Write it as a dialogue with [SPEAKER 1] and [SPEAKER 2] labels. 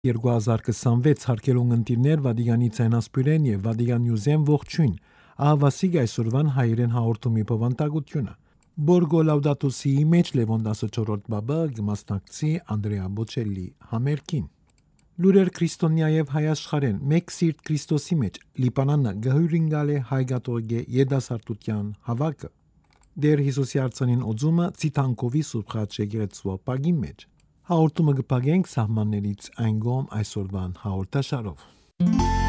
[SPEAKER 1] 2026 հարկելուն ընտիրներ Վադիգանի ցայնասպյուրեն եւ Վադիգան Նյուզեն ողջույն ահավասիկ այսօրվան հայերեն հաղորդումի բովանդակությունը Borgo Laudato Si' մեջ Լևոն 14-րդ բաբը գմասնակցի Անդրեա Բոչելլի համերգին Լուրեր քրիստոնյա եւ հայ աշխարհեն մեկ սիրտ Քրիստոսի մեջ լիպանանը գահյուրինգալ է հայգատոգե երդասարտության հավաքը Դեր Հիսուսի արցանին օծումը ցիտանկովի սուբխաց եկեղեցու պագի մեջ Հաղորդումը կպագենք սահմաններից այն գոմ այսօրվան հաղորդաշարով